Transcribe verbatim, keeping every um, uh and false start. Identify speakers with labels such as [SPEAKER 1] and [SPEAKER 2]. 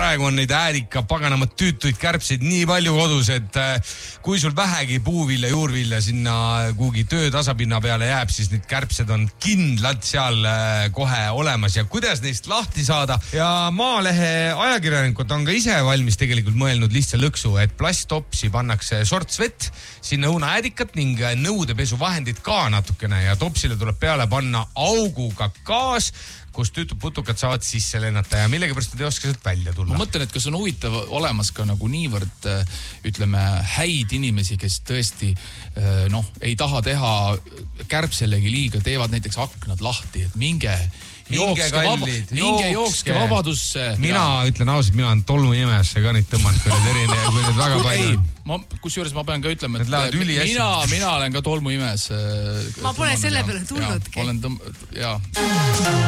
[SPEAKER 1] praegu on neid äärika paganama tüütuid kärbseid nii palju kodus, et kui sul vähegi puuvilja, juurvilja sinna kuhugi töö tasapinna peale jääb, siis need kärbsed on kindlalt seal kohe olemas ja kuidas neist lahti saada. Ja Maalehe ajakirjanikud on ka ise valmis tegelikult mõelnud lihtsa lõksu, et plasttopsi pannakse sorts vett, sinna õunaäädikat ning nõudepesuvahendid ka natukene ja topsile tuleb peale panna auguga gaas, kus tüütud putukad saavad sisse lennata ja millegipärast nad ei oska sealt välja tulla.
[SPEAKER 2] Ma mõtlen, et kas on huvitav olemas ka nagu niivõrd, ütleme, häid inimesi, kes tõesti noh, ei taha teha kärbselegi liiga, teevad näiteks aknad lahti, et minge
[SPEAKER 1] Minge kallid,
[SPEAKER 2] minge jookske vabadusse.
[SPEAKER 1] Mina ütlen ausalt, mina olen tolmuimesse ka neid tõmmanud, kui need erine, kui need väga palju.
[SPEAKER 2] Ma, kusjuures ma pean ka ütlema, et
[SPEAKER 1] mina,
[SPEAKER 2] mina olen ka tolmuimes.
[SPEAKER 3] Ma pole selle peale tulnudki.
[SPEAKER 2] Olen tõmm... Jaa.